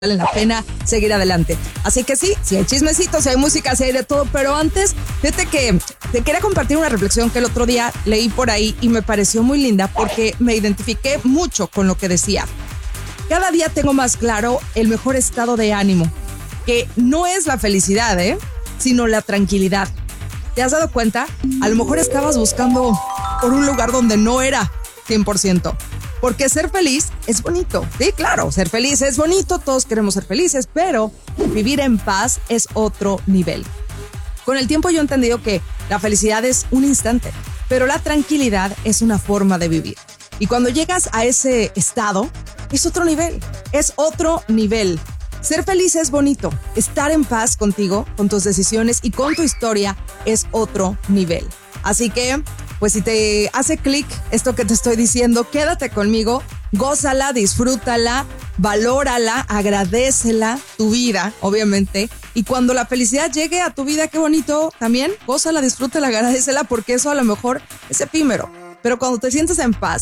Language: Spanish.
vale la pena seguir adelante. Así que sí hay chismecitos, sí hay música, sí hay de todo, pero antes, fíjate que te quería compartir una reflexión que el otro día leí por ahí y me pareció muy linda porque me identifiqué mucho con lo que decía. Cada día tengo más claro el mejor estado de ánimo, que no es la felicidad, sino la tranquilidad. ¿Te has dado cuenta? A lo mejor estabas buscando por un lugar donde no era 100%. Porque ser feliz es bonito. Sí, claro, ser feliz es bonito, todos queremos ser felices, pero vivir en paz es otro nivel. Con el tiempo yo he entendido que la felicidad es un instante, pero la tranquilidad es una forma de vivir. Y cuando llegas a ese estado, es otro nivel, es otro nivel. Ser feliz es bonito, estar en paz contigo, con tus decisiones y con tu historia es otro nivel. Así que, pues si te hace clic esto que te estoy diciendo, quédate conmigo, gózala, disfrútala, valórala, agradécela, tu vida, obviamente. Y cuando la felicidad llegue a tu vida, qué bonito, también gózala, disfrútala, agradécela, porque eso a lo mejor es efímero. Pero cuando te sientes en paz,